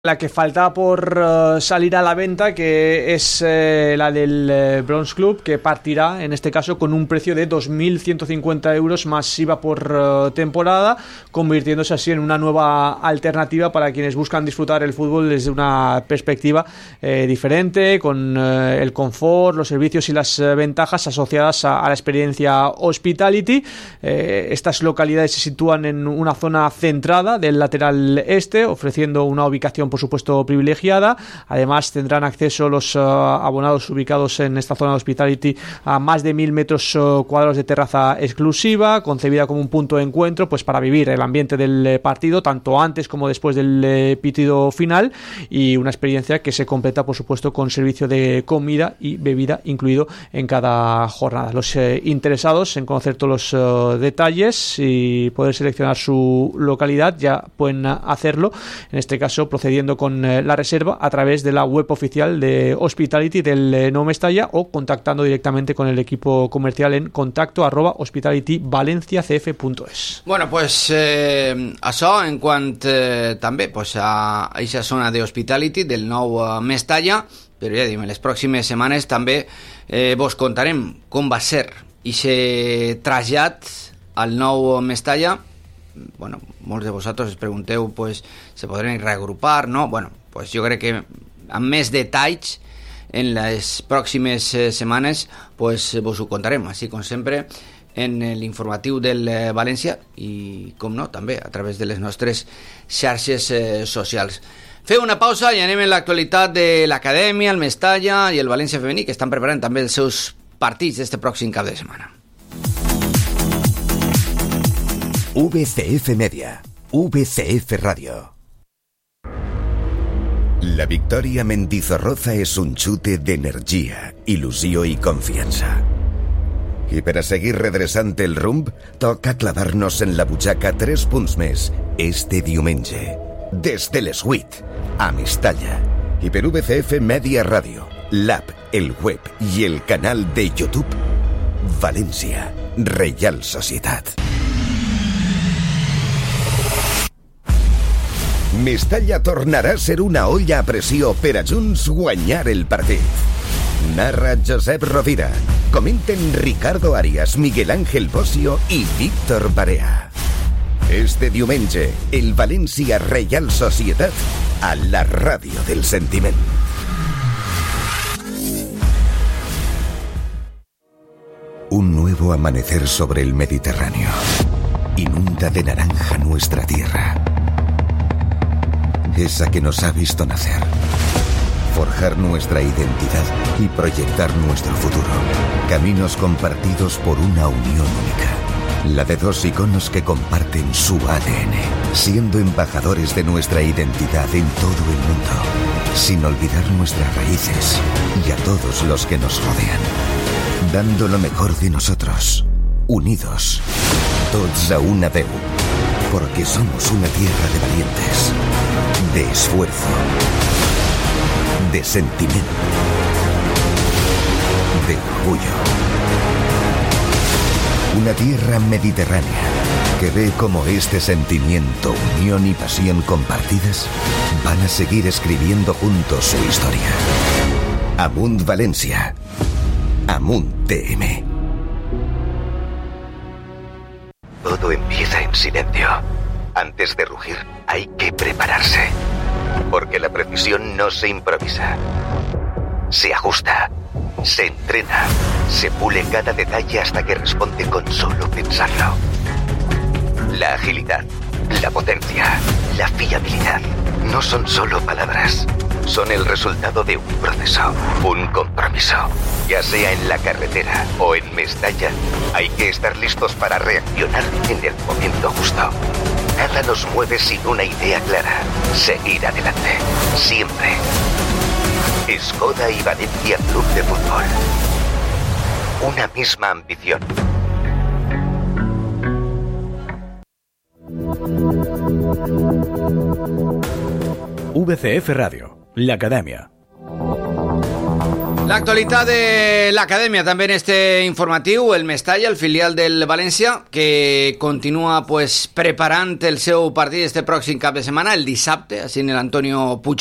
La que falta por salir a la venta, que es la del Bronx Club, que partirá en este caso con un precio de 2.150 euros más IVA por temporada, convirtiéndose así en una nueva alternativa para quienes buscan disfrutar el fútbol desde una perspectiva diferente, con el confort, los servicios y las ventajas asociadas a la experiencia hospitality. Estas localidades se sitúan en una zona centrada del lateral este, ofreciendo una ubicación por supuesto privilegiada. Además tendrán acceso los abonados ubicados en esta zona de hospitality a más de 1.000 metros cuadrados de terraza exclusiva, concebida como un punto de encuentro pues para vivir el ambiente del partido tanto antes como después del pitido final, y una experiencia que se completa por supuesto con servicio de comida y bebida incluido en cada jornada. Los interesados en conocer todos los detalles y poder seleccionar su localidad ya pueden hacerlo, en este caso procediendo con la reserva a través de la web oficial de Hospitality del Nou Mestalla o contactando directamente con el equipo comercial en contacto@hospitalityvalenciacf.es. Bueno, pues això en quant també pues, a aquesta zona d'Hospitality del Nou Mestalla, però ja diem, les pròximes setmanes també vos contarem com va ser aquest trasllat al Nou Mestalla. Bueno, molts de vosaltres us pregunteu pues, se podran reagrupar, no? Bueno, pues jo crec que amb més detalls en les pròximes setmanes pues, vos ho contarem, així com sempre en l'informatiu del València i, com no, també a través de les nostres xarxes socials. Feu una pausa i anem en l'actualitat de l'Acadèmia, el Mestalla i el València femení, que estan preparant també els seus partits d'este pròxim cap de setmana. VCF Media, VCF Radio. La victòria Mendizorroza és un xute d'energia, il·lusió i confiança. I per a seguir redreçant el rumb, toca clavar-nos en la butxaca 3 punts més este diumenge. Des de les 8, a Mestalla. I per VCF Media Radio, l'app, el web i el canal de YouTube, València, Reial Societat. Mestalla tornarà a ser una olla a pressió per a junts guanyar el partit. Narra Josep Rovira. Comenten Ricardo Arias, Miguel Ángel Bossio i Víctor Barea. Este diumenge, el València Reial Societat a la ràdio del sentiment. Un nuevo amanecer sobre el Mediterráneo. Inunda de naranja nuestra tierra. Esa que nos ha visto nacer, forjar nuestra identidad y proyectar nuestro futuro. Caminos compartidos por una unión única. La de dos iconos que comparten su ADN, siendo embajadores de nuestra identidad en todo el mundo, sin olvidar nuestras raíces y a todos los que nos rodean. Dando lo mejor de nosotros, unidos, tots a una veu, porque somos una tierra de valientes, de esfuerzo, de sentimiento, de orgullo. Una tierra mediterránea que ve como este sentimiento, unión y pasión compartidas van a seguir escribiendo juntos su historia. Amunt Valencia, Amunt TM. Todo empieza en silencio. Antes de rugir, hay que prepararse. Porque la precisión no se improvisa. Se ajusta, se entrena, se pule cada detalle hasta que responde con solo pensarlo. La agilidad, la potencia, la fiabilidad no son solo palabras. Son el resultado de un proceso, un compromiso. Ya sea en la carretera o en Mestalla, hay que estar listos para reaccionar en el momento justo. Nada nos mueve sin una idea clara. Seguir adelante. Siempre. Skoda y Valencia Club de Fútbol. Una misma ambición. VCF Radio, la Academia. L'actualitat de l'acadèmia també en este informatiu, el Mestalla, el filial del València, que continua preparant el seu partit este pròxim cap de setmana, el dissabte, així en l'Antonio Puig